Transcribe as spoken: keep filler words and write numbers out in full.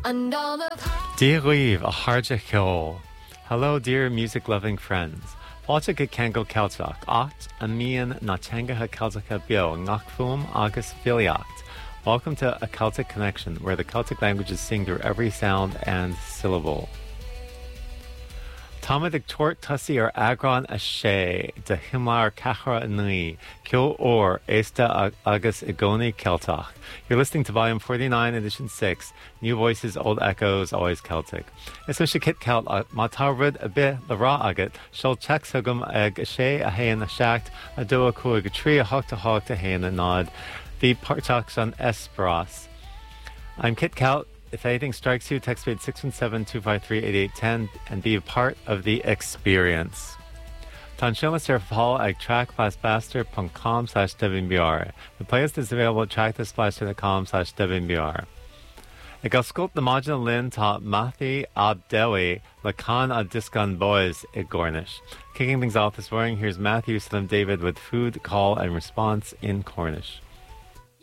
Díríomh a Harja Cheol. Hello, dear music-loving friends. Fáilte go Kengo Celtach, acht a mian na teangatha Celtacha bio, ngach fum agus filiacht. Welcome to A Celtic Connection, where the Celtic languages sing through every sound and syllable. Támad tuairt tusaí ar agran a sé de himlar cachra nui, cio or ésta agus i gcónaí Celtach. You're listening to Volume forty-nine, Edition six, New Voices, Old Echoes, Always Celtic. Is so kit celt má tá rud a bit le rá agat, seol teach thugam ag a sé a héan a seacht, a dó a cúig a trí a hocht a hocht a héan a nod, the partach an Esperas. I'm Kit Cal. If anything strikes you, text me at six one seven, two five three, eight eight one zero and be a part of the experience. Tá seamas ar fáil ag track-baster.com slash WNBR. The playlist is available at track-baster.com slash WNBR. Ag oscailt na máidin linn tá Matthew Abdewi le can a discan boys i Gornish. Kicking things off this morning, here's Matthew Slim David with Food, Call and Response in Cornish.